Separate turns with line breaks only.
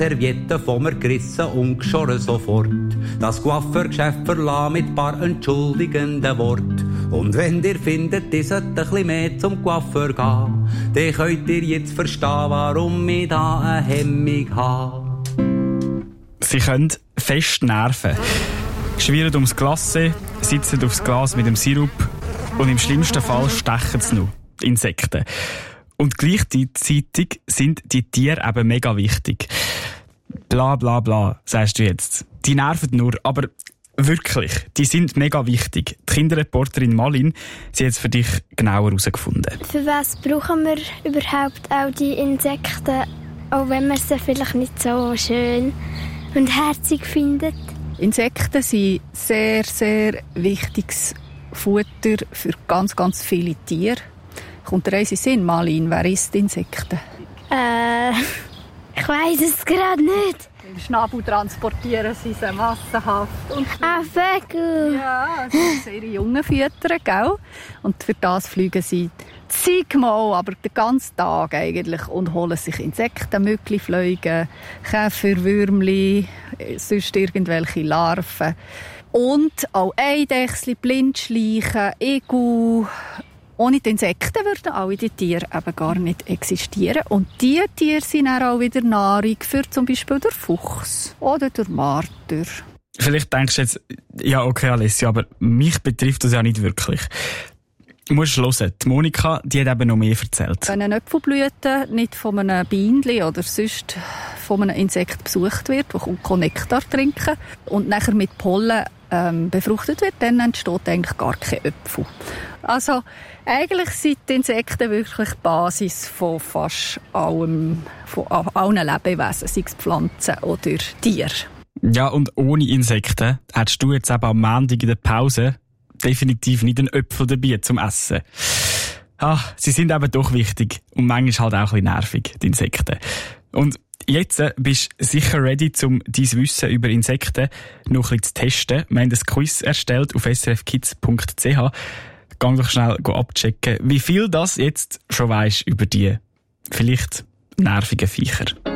Serviette von mir gerissen und geschoren sofort. Das Coiffeurgeschäft verlassen mit paar entschuldigenden Worten. Und wenn ihr findet, ihr sollt ein bisschen mehr zum Coiffeur gehen, dann könnt ihr jetzt verstehen, warum ich da eine Hemmung habe.
Sie können fest nerven. Schwirren ums Glasse, sitzen aufs Glas mit dem Sirup und im schlimmsten Fall stechen sie noch. Insekten. Und gleichzeitig sind die Tiere eben mega wichtig. Bla bla bla, sagst du jetzt. Die nerven nur, aber wirklich, die sind mega wichtig. Die Kinderreporterin Malin, sie hat es für dich genauer herausgefunden.
Für was brauchen wir überhaupt auch die Insekten, auch wenn man sie vielleicht nicht so schön und herzig findet?
Insekten sind sehr, sehr wichtiges Futter für ganz, ganz viele Tiere. Kommt dir eins in den Sinn, Malin, wer isst Insekten?
Ich weiss es gerade nicht.
Im Schnabel transportieren sie sie massenhaft.
Vögel.
Ja, sie ihre Jungen füttern, gell? Und für das fliegen sie zigmal, aber den ganzen Tag eigentlich, und holen sich Insekten, Mückli, Fliegen, Käfer, Würmli, sonst irgendwelche Larven. Und auch Eidechsel, Blindschleichen, Igel. Ohne die Insekten würden alle die Tiere eben gar nicht existieren. Und diese Tiere sind dann auch wieder Nahrung für zum Beispiel den Fuchs oder den Marder.
Vielleicht denkst du jetzt, ja okay Alessia, aber mich betrifft das ja nicht wirklich. Du musst hören, die Monika, die hat eben noch mehr erzählt.
Wenn eine Äpfelblüte nicht von einem Bienchen oder sonst von einem Insekt besucht wird, das Nektar trinken und nachher mit Pollen befruchtet wird, dann entsteht eigentlich gar kein Äpfel. Also eigentlich sind die Insekten wirklich die Basis von fast allem, von allen Lebewesen, sei es Pflanzen oder Tiere.
Ja, und ohne Insekten hättest du jetzt eben am Montag in der Pause definitiv nicht einen Äpfel dabei zum Essen. Sie sind eben doch wichtig und manchmal halt auch ein bisschen nervig, die Insekten. Und jetzt bist du sicher ready, um dein Wissen über Insekten noch ein bisschen zu testen. Wir haben ein Quiz erstellt auf srfkids.ch. Geh doch schnell abchecken, wie viel das jetzt schon weisst über die vielleicht nervigen Viecher.